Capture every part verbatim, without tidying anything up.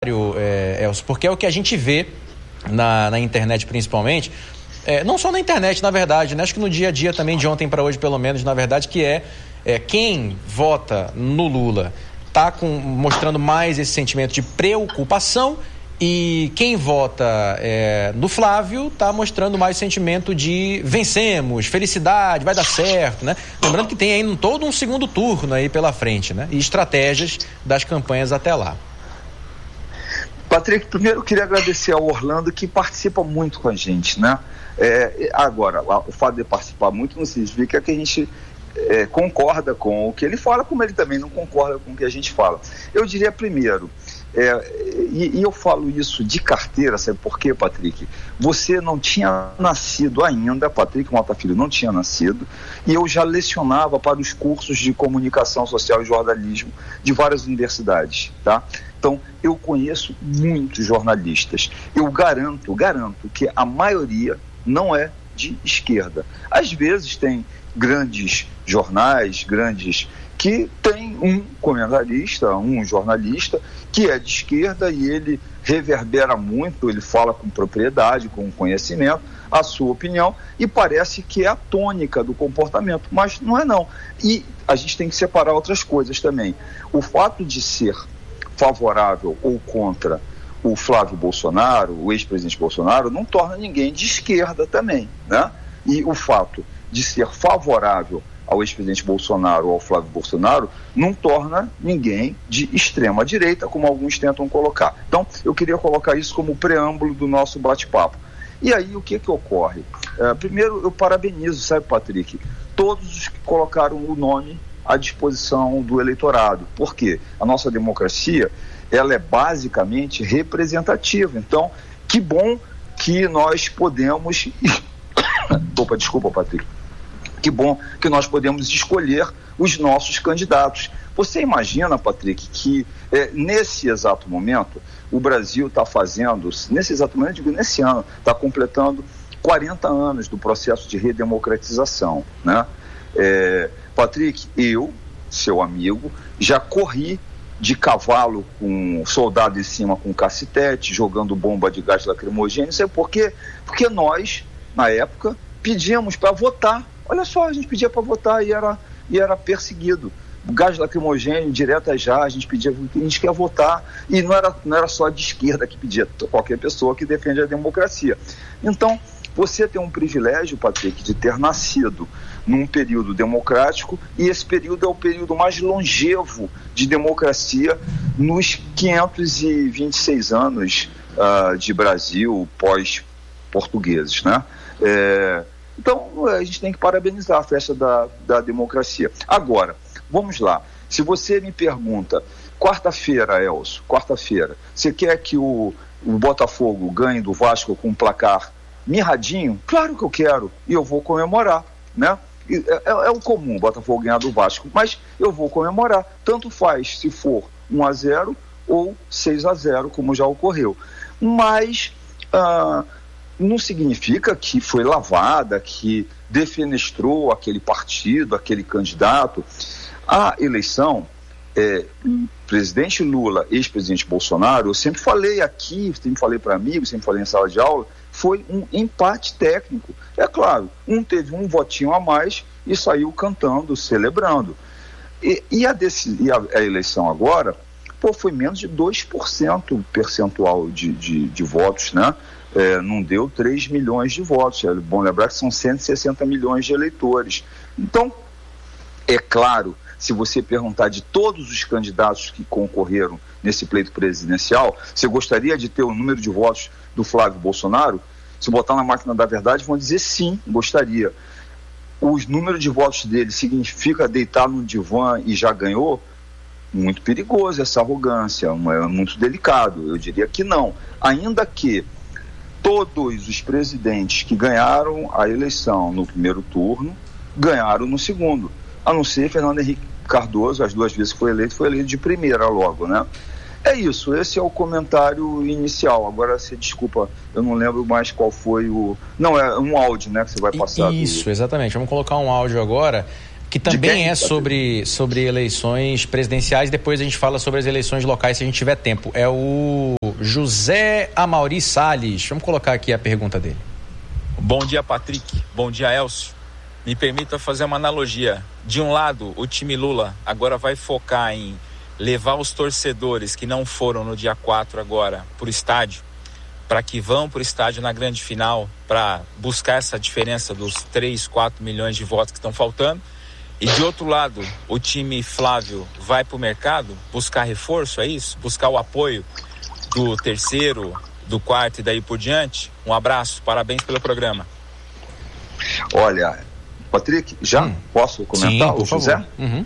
é, Elcio, porque é o que a gente vê na, na internet principalmente, é, não só na internet, na verdade, né? Acho que no dia a dia também, de ontem para hoje, pelo menos, na verdade, que é, é quem vota no Lula está mostrando mais esse sentimento de preocupação, e quem vota é, no Flávio está mostrando mais sentimento de vencemos, felicidade, vai dar certo, né? Lembrando que tem ainda todo um segundo turno aí pela frente, né? E estratégias das campanhas até lá. Patrick, primeiro eu queria agradecer ao Orlando, que participa muito com a gente, né? É, agora, o fato de participar muito não significa que a gente é, concorda com o que ele fala, como ele também não concorda com o que a gente fala. Eu diria primeiro, É, e, e eu falo isso de carteira, sabe por quê, Patrick? Você não tinha nascido ainda, Patrick Mota Filho não tinha nascido, e eu já lecionava para os cursos de comunicação social e jornalismo de várias universidades, tá? Então, eu conheço muitos jornalistas. Eu garanto, garanto que a maioria não é de esquerda. Às vezes tem grandes jornais, grandes... que tem um comentarista, um jornalista, que é de esquerda e ele reverbera muito, ele fala com propriedade, com conhecimento, a sua opinião, e parece que é a tônica do comportamento, mas não é não. E a gente tem que separar outras coisas também. O fato de ser favorável ou contra o Flávio Bolsonaro, o ex-presidente Bolsonaro, não torna ninguém de esquerda também, né? E o fato de ser favorável ao ex-presidente Bolsonaro ou ao Flávio Bolsonaro não torna ninguém de extrema direita, como alguns tentam colocar. Então, eu queria colocar isso como preâmbulo do nosso bate-papo. E aí, o que que ocorre? É, primeiro, eu parabenizo, sabe, Patrick, todos os que colocaram o nome à disposição do eleitorado. Por quê? A nossa democracia, ela é basicamente representativa. Então, que bom que nós podemos... Opa, desculpa, Patrick. Que bom que nós podemos escolher os nossos candidatos. Você imagina, Patrick, que é, nesse exato momento o Brasil está fazendo, nesse exato momento, digo, nesse ano, está completando quarenta anos do processo de redemocratização, né? É, Patrick, eu, seu amigo, já corri de cavalo com soldado em cima com cacetete, jogando bomba de gás lacrimogêneo. Sabe por quê? Porque nós, na época, pedíamos para votar. Olha só, a gente pedia para votar e era, e era perseguido. Gás lacrimogêneo, direta já, a gente pedia, a gente quer votar. E não era, não era só de esquerda que pedia, qualquer pessoa que defende a democracia. Então, você tem um privilégio, Patrick, de ter nascido num período democrático, e esse período é o período mais longevo de democracia nos quinhentos e vinte e seis anos uh, de Brasil pós-portugueses, né? É... Então, a gente tem que parabenizar a festa da, da democracia. Agora, vamos lá. Se você me pergunta, quarta-feira, Elcio, quarta-feira, você quer que o, o Botafogo ganhe do Vasco com um placar mirradinho? Claro que eu quero, e eu vou comemorar, né? É, é o comum o Botafogo ganhar do Vasco, mas eu vou comemorar. Tanto faz se for um a zero ou seis a zero, como já ocorreu. Mas... Ah, não significa que foi lavada, que defenestrou aquele partido, aquele candidato. A eleição, é, presidente Lula, ex-presidente Bolsonaro, eu sempre falei aqui, sempre falei para amigos, sempre falei em sala de aula, foi um empate técnico. É claro, um teve um votinho a mais e saiu cantando, celebrando. E, e, a, desse, e a, a eleição agora, pô, foi menos de dois por cento percentual de, de, de votos, né? É, não deu três milhões de votos. É bom lembrar que são cento e sessenta milhões de eleitores. Então, é claro, se você perguntar de todos os candidatos que concorreram nesse pleito presidencial, você gostaria de ter o número de votos do Flávio Bolsonaro? Se botar na máquina da verdade, vão dizer sim, gostaria. O número de votos dele significa deitar no divã e já ganhou? Muito perigoso essa arrogância, é muito delicado. Eu diria que não. Ainda que todos os presidentes que ganharam a eleição no primeiro turno ganharam no segundo, a não ser Fernando Henrique Cardoso, as duas vezes que foi eleito, foi eleito de primeira logo, né? É isso, esse é o comentário inicial. Agora, você desculpa, eu não lembro mais qual foi o... Não, é um áudio, né, que você vai passar. Isso, do... exatamente. Vamos colocar um áudio agora, que também é sobre, sobre eleições presidenciais. Depois a gente fala sobre as eleições locais, se a gente tiver tempo. É o José Amauri Salles. Vamos colocar aqui a pergunta dele. Bom dia, Patrick. Bom dia, Elcio. Me permita fazer uma analogia. De um lado, o time Lula agora vai focar em levar os torcedores que não foram no dia quatro agora para o estádio, para que vão para o estádio na grande final, para buscar essa diferença dos três, quatro milhões de votos que estão faltando. E de outro lado, o time Flávio vai para o mercado buscar reforço, é isso? Buscar o apoio do terceiro, do quarto e daí por diante. Um abraço, parabéns pelo programa. Olha, Patrick, já hum. posso comentar? Sim, por o José? favor. Uhum.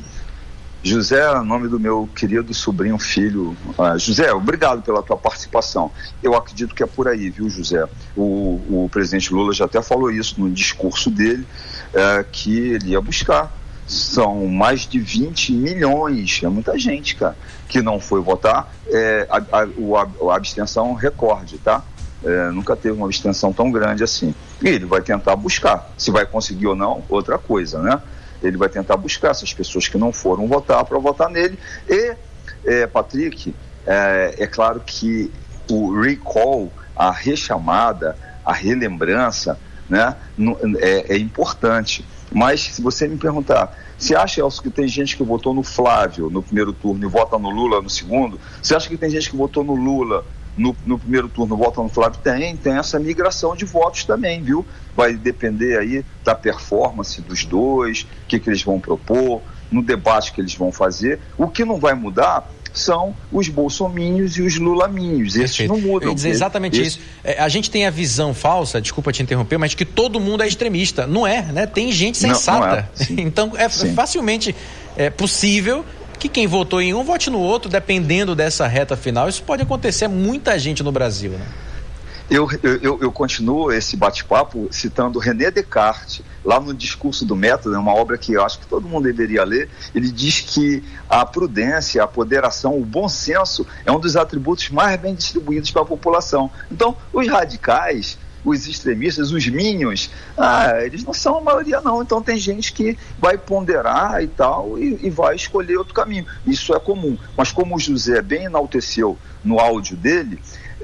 José é o nome do meu querido sobrinho filho. Uh, José, obrigado pela tua participação. Eu acredito que é por aí, viu, José? O, o presidente Lula já até falou isso no discurso dele, uh, que ele ia buscar. São mais de vinte milhões, é muita gente, cara, que não foi votar. É, a, a, a abstenção recorde, tá? É, nunca teve uma abstenção tão grande assim. E ele vai tentar buscar. Se vai conseguir ou não, outra coisa, né? Ele vai tentar buscar essas pessoas que não foram votar para votar nele. E, é, Patrick, é, é claro que o recall, a rechamada, a relembrança, né, é, é importante. Mas se você me perguntar, você acha, Elcio, que tem gente que votou no Flávio no primeiro turno e vota no Lula no segundo? Você acha que tem gente que votou no Lula no, no primeiro turno e vota no Flávio? Tem, tem essa migração de votos também, viu? Vai depender aí da performance dos dois, o que, que eles vão propor, no debate que eles vão fazer. O que não vai mudar são os bolsominions e os lulaminhos. Esses Perfeito. Não mudam. Eu ia dizer exatamente Esse... isso. É, a gente tem a visão falsa, desculpa te interromper, mas que todo mundo é extremista. Não é, né? Tem gente sensata. Não, não é. Então é Sim. facilmente é, possível que quem votou em um vote no outro, dependendo dessa reta final. Isso pode acontecer a muita gente no Brasil, né? Eu, eu, eu continuo esse bate-papo citando René Descartes, lá no Discurso do Método, é uma obra que eu acho que todo mundo deveria ler. Ele diz que a prudência, a ponderação, o bom senso é um dos atributos mais bem distribuídos para a população. Então, os radicais, os extremistas, os minions, ah, eles não são a maioria não. Então tem gente que vai ponderar e tal e, e vai escolher outro caminho. Isso é comum. Mas como o José bem enalteceu no áudio dele,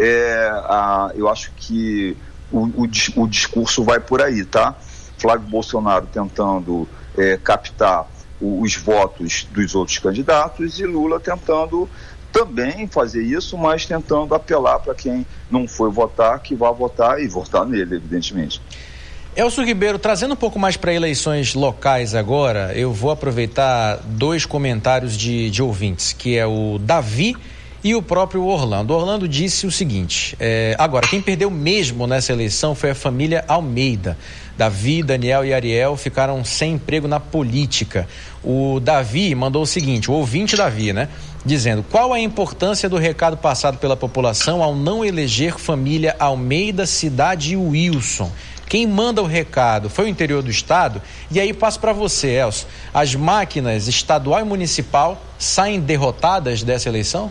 É, a, eu acho que o, o, o discurso vai por aí, tá? Flávio Bolsonaro tentando é, captar o, os votos dos outros candidatos e Lula tentando também fazer isso, mas tentando apelar para quem não foi votar, que vá votar e votar nele, evidentemente. Elcio Ribeiro, trazendo um pouco mais para eleições locais agora, eu vou aproveitar dois comentários de, de ouvintes, que é o Davi e o próprio Orlando. Orlando disse o seguinte, é, agora, quem perdeu mesmo nessa eleição foi a família Almeida. Davi, Daniel e Ariel ficaram sem emprego na política. O Davi mandou o seguinte, o ouvinte Davi, né? Dizendo, qual a importância do recado passado pela população ao não eleger família Almeida, Cidade e Wilson? Quem manda o recado foi o interior do estado? E aí passo para você, Elcio. As máquinas estadual e municipal saem derrotadas dessa eleição?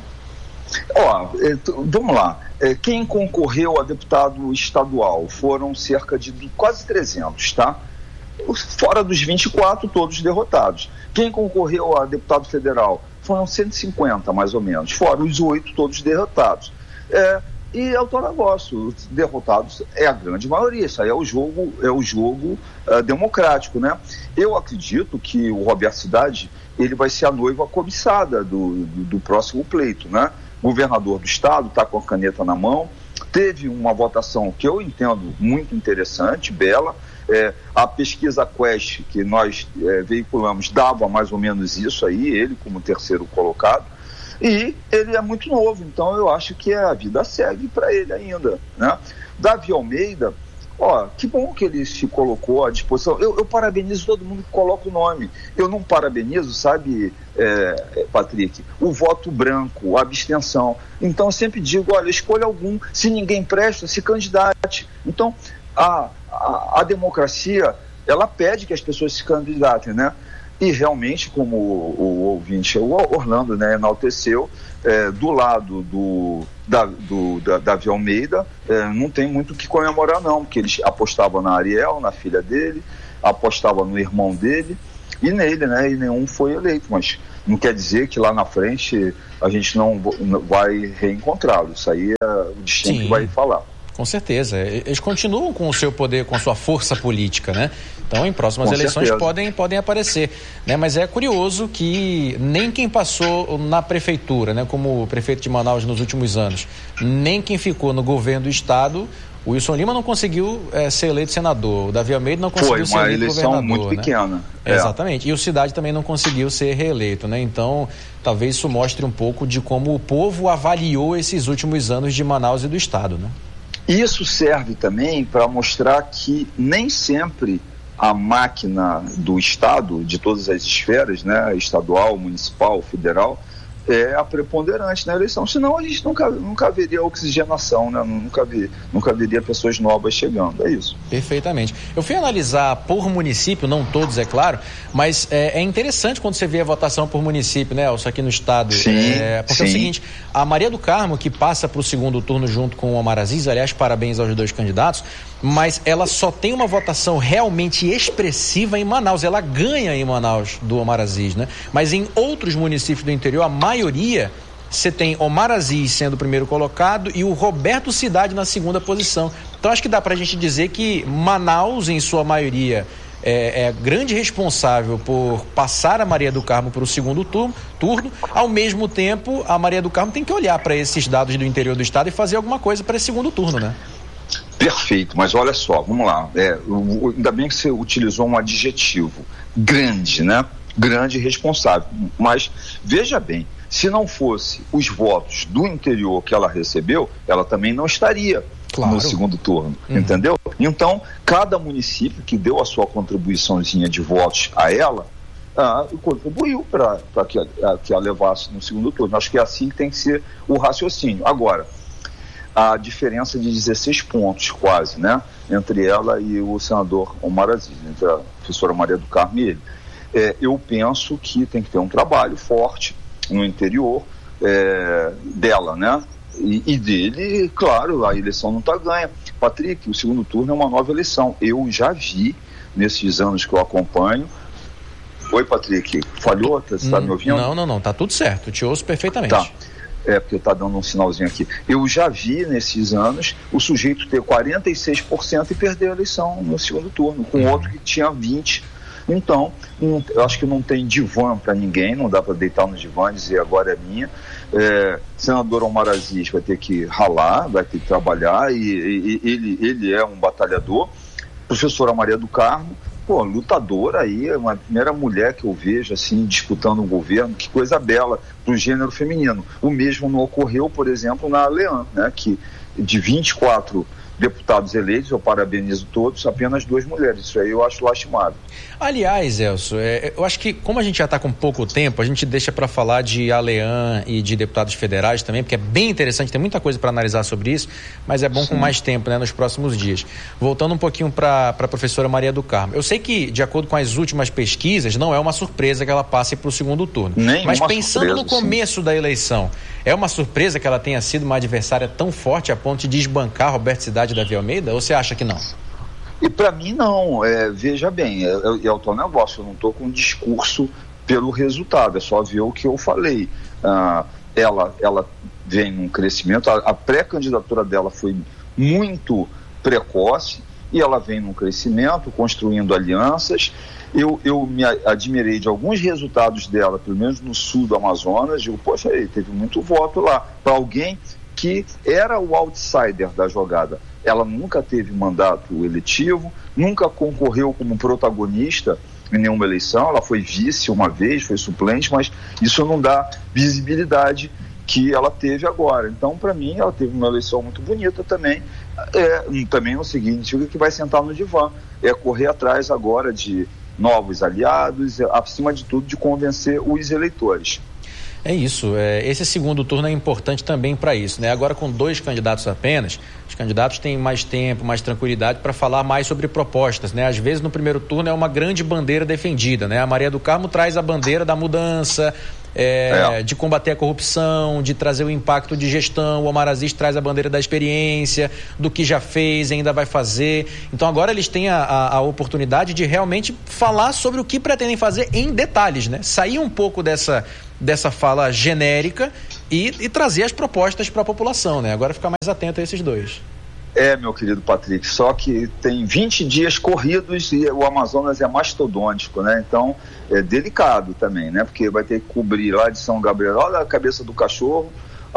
Ó, vamos lá. Quem concorreu a deputado estadual foram cerca de quase trezentos, tá? Fora dos vinte e quatro, todos derrotados. Quem concorreu a deputado federal foram cento e cinquenta, mais ou menos. Fora os oito, todos derrotados. É, e é o tal negócio, os derrotados é a grande maioria. Isso aí é o jogo, é o jogo uh, democrático, né? Eu acredito que o Roberto Cidade, ele vai ser a noiva cobiçada do, do, do próximo pleito, né? Governador do estado, está com a caneta na mão, teve uma votação que eu entendo muito interessante, bela, é, a pesquisa Quest que nós é, veiculamos dava mais ou menos isso aí, ele como terceiro colocado, e ele é muito novo, então eu acho que a vida segue para ele ainda, né? Davi Almeida, ó, que bom que ele se colocou à disposição. Eu, eu parabenizo todo mundo que coloca o nome. Eu não parabenizo, sabe, é, Patrick, o voto branco, a abstenção. Então eu sempre digo, olha, escolha algum. Se ninguém presta, se candidate. Então a, a, a democracia, ela pede que as pessoas se candidatem, né? E realmente, como o, o ouvinte, o Orlando, né, enalteceu, é, do lado do, da, do da, Davi Almeida, é, não tem muito o que comemorar não, porque eles apostavam na Ariel, na filha dele, apostavam no irmão dele, e nele, né? E nenhum foi eleito, mas não quer dizer que lá na frente a gente não vai reencontrá-lo. Isso aí é o destino que vai falar. Com certeza. Eles continuam com o seu poder, com a sua força política, né? Então, em próximas com eleições podem, podem aparecer, né? Mas é curioso que nem quem passou na prefeitura, né? Como o prefeito de Manaus nos últimos anos, nem quem ficou no governo do estado, o Wilson Lima não conseguiu é, ser eleito senador, o Davi Almeida não conseguiu ser eleito governador. Foi uma eleição muito pequena. Né? É. Exatamente. E o Cidade também não conseguiu ser reeleito, né? Então, talvez isso mostre um pouco de como o povo avaliou esses últimos anos de Manaus e do estado, né? Isso serve também para mostrar que nem sempre a máquina do Estado, de todas as esferas, né, estadual, municipal, federal, é a preponderante na eleição, senão a gente nunca, nunca haveria oxigenação, né? nunca, vi, nunca haveria pessoas novas chegando, é isso. Perfeitamente. Eu fui analisar por município, não todos, é claro, mas é, é interessante quando você vê a votação por município, né, Elcio, aqui no estado. Sim, é, porque sim. é o seguinte, a Maria do Carmo, que passa para o segundo turno junto com o Omar Aziz, aliás, parabéns aos dois candidatos, mas ela só tem uma votação realmente expressiva em Manaus, ela ganha em Manaus do Omar Aziz, né? Mas em outros municípios do interior, a maioria, você tem Omar Aziz sendo o primeiro colocado e o Roberto Cidade na segunda posição. Então acho que dá pra gente dizer que Manaus, em sua maioria, é, é grande responsável por passar a Maria do Carmo para o segundo turno, turno. Ao mesmo tempo, a Maria do Carmo tem que olhar para esses dados do interior do estado e fazer alguma coisa para esse segundo turno, né? Perfeito, mas olha só, vamos lá, é, ainda bem que você utilizou um adjetivo, grande, né? Grande e responsável, mas veja bem, se não fosse os votos do interior que ela recebeu, ela também não estaria claro. no segundo turno, uhum. entendeu? Então, cada município que deu a sua contribuiçãozinha de votos a ela, ah, contribuiu para que, a, que a levasse no segundo turno. Acho que é assim que tem que ser o raciocínio. Agora, a diferença de dezesseis pontos quase, né, entre ela e o senador Omar Aziz, entre a professora Maria do Carmo e ele. É, eu penso que tem que ter um trabalho forte no interior é, dela, né, e, e dele, claro, a eleição não está ganha. Patrick, o segundo turno é uma nova eleição. Eu já vi, nesses anos que eu acompanho. Oi, Patrick, falhou? Você está me ouvindo? Não, não, não, tá tudo certo, eu te ouço perfeitamente. Tá. É, porque está dando um sinalzinho aqui. Eu já vi nesses anos o sujeito ter quarenta e seis por cento e perder a eleição no segundo turno, com uhum. outro que tinha vinte por cento. Então, um, eu acho que não tem divã para ninguém, não dá para deitar no divã e dizer agora é minha. É, senador Omar Aziz vai ter que ralar, vai ter que trabalhar, e, e ele, ele é um batalhador. Professora Maria do Carmo, pô, lutadora aí, é uma primeira mulher que eu vejo assim, disputando um governo, que coisa bela para o gênero feminino. O mesmo não ocorreu, por exemplo, na Leã, né, que de vinte e quatro deputados eleitos, eu parabenizo todos, apenas duas mulheres. Isso aí eu acho lastimável. Aliás, Elcio, é, eu acho que como a gente já está com pouco tempo, a gente deixa para falar de Aleã e de deputados federais também, porque é bem interessante, tem muita coisa para analisar sobre isso, mas é bom Sim. com mais tempo, né, nos próximos dias. Voltando um pouquinho para a professora Maria do Carmo. Eu sei que, de acordo com as últimas pesquisas, não é uma surpresa que ela passe para o segundo turno. Nem mas pensando surpresa, no começo sim. da eleição, é uma surpresa que ela tenha sido uma adversária tão forte a ponto de desbancar Roberto Cidade e Davi Almeida, ou você acha que não? E para mim não, é, veja bem, é, é, é o teu negócio, eu não estou com um discurso pelo resultado, é só ver o que eu falei. Ah, ela, ela vem num crescimento, a, a pré-candidatura dela foi muito precoce e ela vem num crescimento, construindo alianças. Eu, eu me admirei de alguns resultados dela, pelo menos no sul do Amazonas, digo, poxa, aí, teve muito voto lá, para alguém que era o outsider da jogada. Ela nunca teve mandato eletivo, nunca concorreu como protagonista em nenhuma eleição, ela foi vice uma vez, foi suplente, mas isso não dá visibilidade que ela teve agora. Então, para mim, ela teve uma eleição muito bonita também, é, também no seguinte, que vai sentar no divã, é correr atrás agora de novos aliados, acima de tudo, de convencer os eleitores. É isso, é, esse segundo turno é importante também para isso, né? Agora com dois candidatos apenas, os candidatos têm mais tempo, mais tranquilidade para falar mais sobre propostas, né? Às vezes no primeiro turno é uma grande bandeira defendida, né? A Maria do Carmo traz a bandeira da mudança, é, é. de combater a corrupção, de trazer o impacto de gestão. O Omar Aziz traz a bandeira da experiência, do que já fez, ainda vai fazer. Então agora eles têm a, a, a oportunidade de realmente falar sobre o que pretendem fazer em detalhes, né? Sair um pouco dessa, dessa fala genérica e, e trazer as propostas para a população, né? Agora ficar mais atento a esses dois. É, meu querido Patrick, só que tem vinte dias corridos e o Amazonas é mastodôntico, né? Então é delicado também, né? Porque vai ter que cobrir lá de São Gabriel, lá da cabeça do cachorro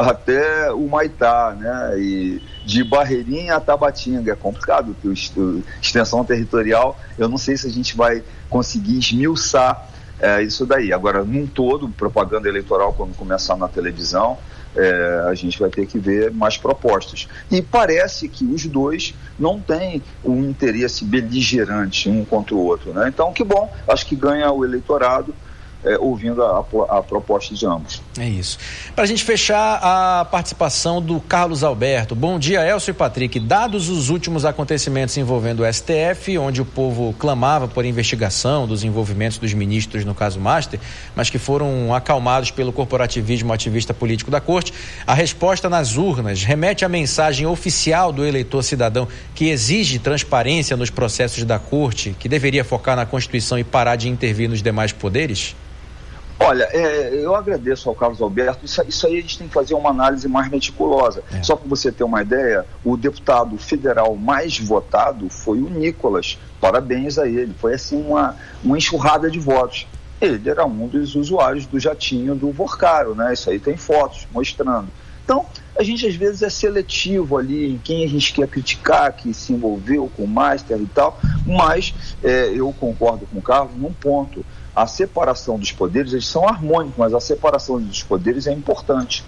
até o Maitá, né? E de Barreirinha a Tabatinga, é complicado, extensão territorial, eu não sei se a gente vai conseguir esmiuçar é, isso daí. Agora, num todo, propaganda eleitoral, quando começar na televisão, É, a gente vai ter que ver mais propostas. E parece que os dois não têm um interesse beligerante um contra o outro, né? Então, que bom, acho que ganha o eleitorado é, ouvindo a, a, a proposta de ambos. É isso. Para a gente fechar, a participação do Carlos Alberto. Bom dia, Elcio e Patrick. Dados os últimos acontecimentos envolvendo o S T F, onde o povo clamava por investigação dos envolvimentos dos ministros no caso Master, mas que foram acalmados pelo corporativismo ativista político da corte, a resposta nas urnas remete à mensagem oficial do eleitor cidadão que exige transparência nos processos da corte, que deveria focar na Constituição e parar de intervir nos demais poderes? Olha, é, eu agradeço ao Carlos Alberto, isso, isso aí a gente tem que fazer uma análise mais meticulosa. É. Só para você ter uma ideia, o deputado federal mais votado foi o Nicolas, parabéns a ele, foi assim uma, uma enxurrada de votos. Ele era um dos usuários do jatinho do Vorcaro, né? Isso aí tem fotos mostrando. Então, a gente às vezes é seletivo ali em quem a gente quer criticar, que se envolveu com o Master e tal, mas é, eu concordo com o Carlos num ponto. A separação dos poderes, eles são harmônicos, mas a separação dos poderes é importante.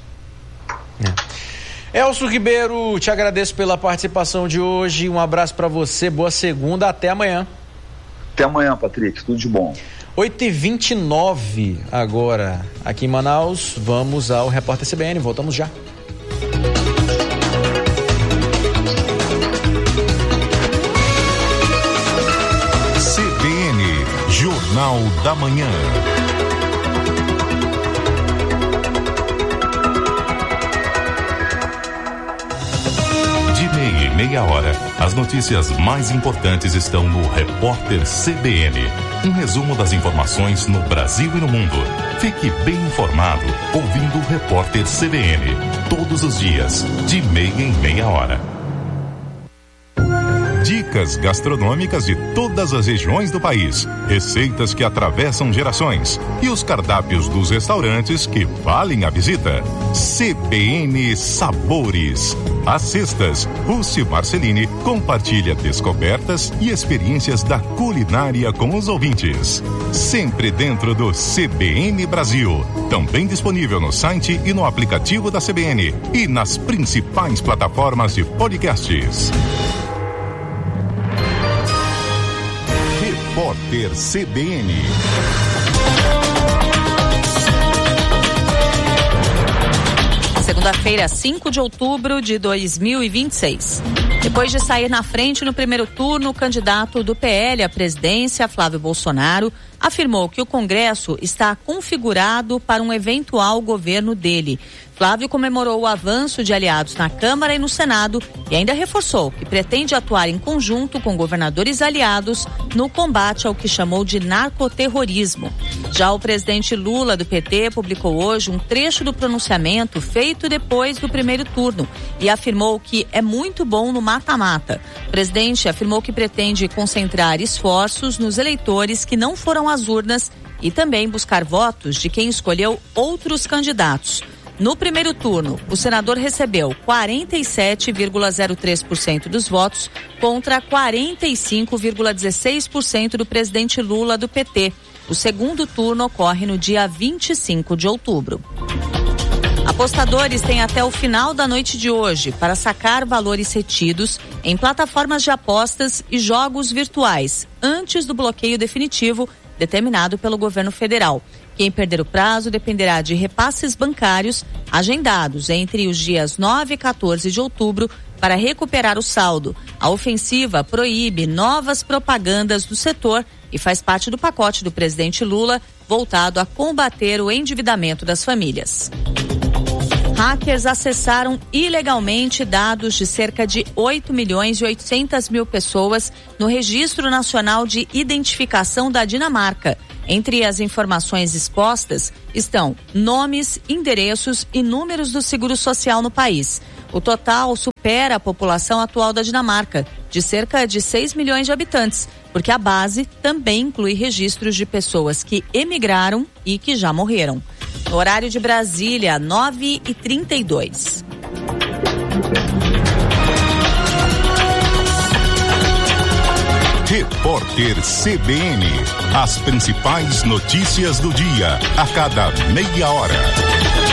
É. Elcio Ribeiro, te agradeço pela participação de hoje, um abraço para você, boa segunda, até amanhã. Até amanhã, Patrick, tudo de bom. oito e vinte e nove agora, aqui em Manaus, vamos ao Repórter C B N, voltamos já. Jornal da Manhã. De meia em meia hora, as notícias mais importantes estão no Repórter C B N. Um resumo das informações no Brasil e no mundo. Fique bem informado ouvindo o Repórter C B N. Todos os dias, de meia em meia hora. Dicas gastronômicas de todas as regiões do país, receitas que atravessam gerações e os cardápios dos restaurantes que valem a visita. C B N Sabores. Às sextas, Rússio Marcelini compartilha descobertas e experiências da culinária com os ouvintes. Sempre dentro do C B N Brasil. Também disponível no site e no aplicativo da C B N e nas principais plataformas de podcasts. Repórter C B N. Segunda-feira, cinco de outubro de dois mil e vinte e seis. Depois de sair na frente no primeiro turno, o candidato do P L à presidência, Flávio Bolsonaro, afirmou que o Congresso está configurado para um eventual governo dele. Flávio comemorou o avanço de aliados na Câmara e no Senado e ainda reforçou que pretende atuar em conjunto com governadores aliados no combate ao que chamou de narcoterrorismo. Já o presidente Lula, do P T, publicou hoje um trecho do pronunciamento feito depois do primeiro turno e afirmou que é muito bom no mata-mata. O presidente afirmou que pretende concentrar esforços nos eleitores que não foram às urnas e também buscar votos de quem escolheu outros candidatos. No primeiro turno, o senador recebeu quarenta e sete vírgula zero três por cento dos votos contra quarenta e cinco vírgula dezesseis por cento do presidente Lula, do P T. O segundo turno ocorre no dia vinte e cinco de outubro. Apostadores têm até o final da noite de hoje para sacar valores retidos em plataformas de apostas e jogos virtuais, antes do bloqueio definitivo determinado pelo governo federal. Quem perder o prazo dependerá de repasses bancários agendados entre os dias nove e quatorze de outubro para recuperar o saldo. A ofensiva proíbe novas propagandas do setor e faz parte do pacote do presidente Lula voltado a combater o endividamento das famílias. Hackers acessaram ilegalmente dados de cerca de oito milhões e oitocentas mil pessoas no Registro Nacional de Identificação da Dinamarca. Entre as informações expostas estão nomes, endereços e números do Seguro Social no país. O total supera a população atual da Dinamarca, de cerca de seis milhões de habitantes, porque a base também inclui registros de pessoas que emigraram e que já morreram. No horário de Brasília, nove e trinta e dois. Repórter C B N. As principais notícias do dia, a cada meia hora.